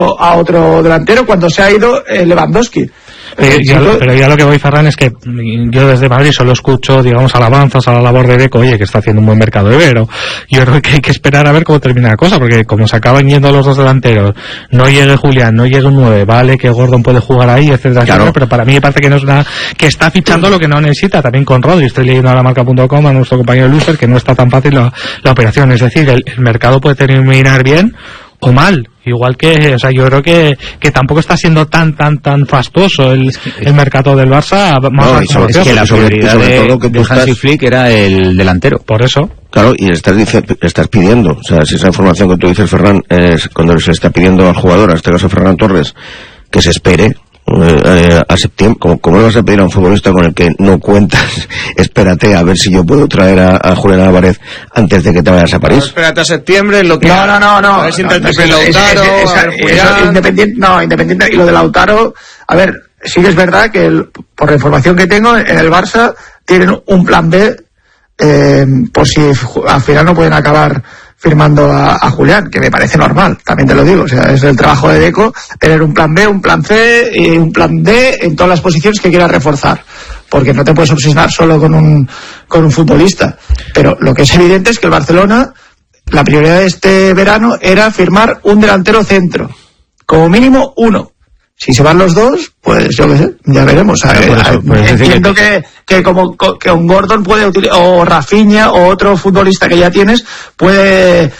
a otro delantero cuando se ha ido Lewandowski. Pero ya lo que voy, Ferran, es que yo desde Madrid solo escucho, digamos, alabanzas a la labor de Deco, oye, que está haciendo un buen mercado de Vero. Yo creo que hay que esperar a ver cómo termina la cosa, porque como se acaban yendo los dos delanteros, no llegue Julián, no llegue un 9, vale que Gordon puede jugar ahí, etcétera, claro. Etcétera, pero para mí me parece que no es nada, que está fichando lo que no necesita, también con Rodri. Estoy leyendo a lamarca.com a nuestro compañero Lucer que no está tan fácil la operación, es decir, el mercado puede terminar bien o mal, igual que, o sea, yo creo que tampoco está siendo tan fastuoso el mercado del Barça. Es que la prioridad de Hansi Flick era el delantero. Por eso. Claro, y estás pidiendo, o sea, si esa información que tú dices, Ferran, es cuando se está pidiendo al jugador, en este caso Ferran Torres, que se espere a septiembre, ¿cómo le vas a pedir a un futbolista con el que no cuentas? Espérate a ver si yo puedo traer a Julián Álvarez antes de que te vayas a París. No, espérate a septiembre, lo que no. A ver si Lautaro, independiente. Y lo de Lautaro, a ver, sí que es verdad que por la información que tengo, en el Barça tienen un plan B por si al final no pueden acabar firmando a Julián, que me parece normal, también te lo digo, o sea, es el trabajo de Deco tener un plan B, un plan C y un plan D en todas las posiciones que quieras reforzar, porque no te puedes obsesionar solo con un futbolista. Pero lo que es evidente es que el Barcelona, la prioridad de este verano era firmar un delantero centro, como mínimo uno. Si se van los dos, pues yo qué sé, ya veremos. Entiendo que como que un Gordon puede utilizar, o Rafinha, o otro futbolista que ya tienes, puede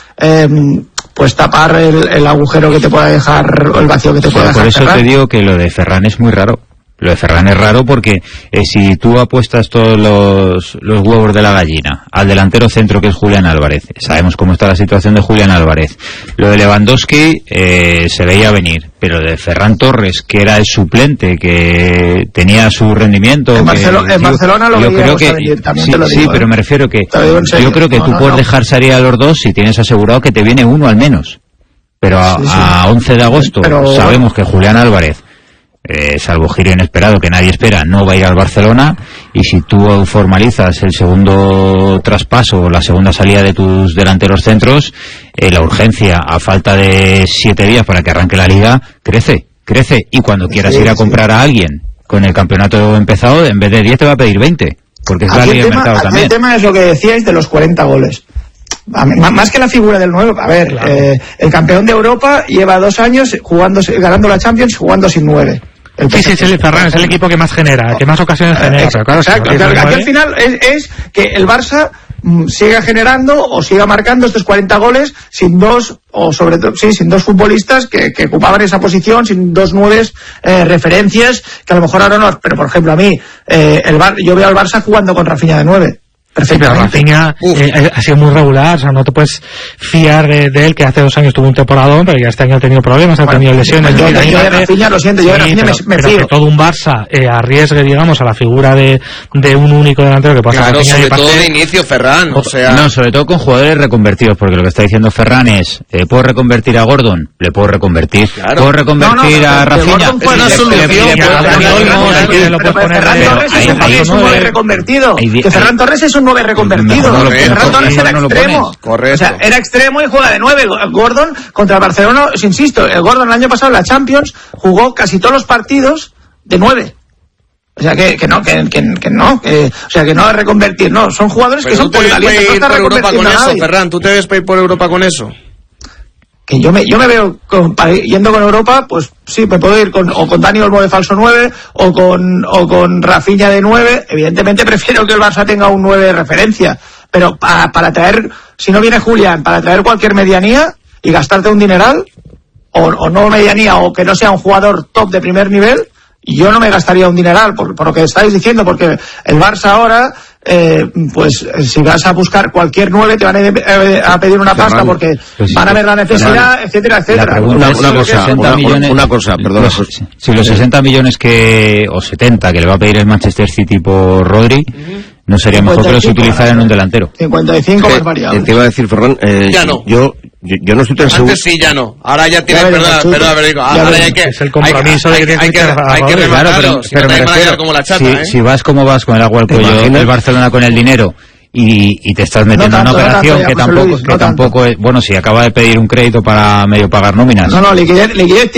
pues tapar el agujero que te pueda dejar, o el vacío que te pueda dejar. Por eso Ferran. Te digo que lo de Ferran es muy raro. Lo de Ferran es raro porque si tú apuestas todos los huevos de la gallina al delantero centro que es Julián Álvarez, sabemos cómo está la situación de Julián Álvarez. Lo de Lewandowski se veía venir, pero de Ferran Torres, que era el suplente, que tenía su rendimiento... En Barcelona lo veíamos venir, también te lo digo. Sí, pero me refiero que yo creo que tú puedes dejar salir a los dos si tienes asegurado que te viene uno al menos. Pero a 11 de agosto sabemos que Julián Álvarez, salvo giro inesperado que nadie espera, no va a ir al Barcelona, y si tú formalizas el segundo traspaso, la segunda salida de tus delanteros centros, la urgencia a falta de 7 días para que arranque la liga crece, y cuando quieras ir a comprar a alguien con el campeonato empezado, en vez de 10 te va a pedir 20, porque es la liga de mercado también. El tema es lo que decíais de los 40 goles. Más que la figura del 9, a ver, claro. El campeón de Europa lleva 2 años ganando la Champions, jugando sin 9. Sí, Ferran es el equipo que más genera, que más ocasiones genera. Exacto, aquí al final es que el Barça siga generando o siga marcando estos 40 goles sin dos, o sobre todo, sin dos futbolistas que ocupaban esa posición, sin dos 9 referencias, que a lo mejor ahora no, pero por ejemplo a mí, yo veo al Barça jugando con Rafinha de 9. Perfectamente. Sí, pero Rafinha ha sido muy regular, o sea, no te puedes fiar de él, que hace 2 años tuvo un temporadón, pero ya este año ha tenido problemas, ha tenido lesiones. Yo de Rafinha, lo siento, yo de Rafinha me fío. Que todo un Barça arriesgue, digamos, a la figura de un único delantero que pasa. Claro, sobre todo de inicio, Ferran, o sea... No, sobre todo con jugadores reconvertidos, porque lo que está diciendo Ferran es, ¿puedo reconvertir a Gordon? Le puedo reconvertir. Claro. ¿Puedo reconvertir a Rafinha? Es una solución. Ferran Torres es un 9 reconvertido. Que Ferran Torres es un 9 reconvertido. Ferran Torres era extremo. Correcto. O sea, era extremo y juega de 9. Gordon contra el Barcelona, insisto, el Gordon el año pasado en la Champions jugó casi todos los partidos de 9. O sea que no es reconvertir, no, son jugadores que son polivalentes. ¿Tú te ves por Europa con eso, Ferran? ¿Tú te ves por Europa con eso? Que yo me veo yendo con Europa, pues sí, me puedo ir con Dani Olmo de falso 9 o con Rafinha de 9. Evidentemente prefiero que el Barça tenga un 9 de referencia, pero para traer, si no viene Julián, para traer cualquier medianía y gastarte un dineral, o no medianía, o que no sea un jugador top de primer nivel, yo no me gastaría un dineral por lo que estáis diciendo, porque el Barça ahora, pues si vas a buscar cualquier 9 te van a pedir una pasta, porque van a ver la necesidad, etcétera. Una cosa, perdona. Si los 60 millones o 70 que le va a pedir el Manchester City por Rodri, ¿no sería mejor que los utilizaran en un delantero? 55 más variables. Te iba a decir, Ferran, ya no. Yo no estoy tan seguro. Antes sí, ya no. Ahora ya tienes, perdón, Federico. Ahora ya hay que... Es el compromiso de que hay que rematarlo. Pero me refiero, como la chata, si vas como vas con el agua al cuello, el Barcelona con el dinero, y te estás metiendo en una operación que tampoco es... Bueno, si acaba de pedir un crédito para medio pagar nóminas. No, liquidez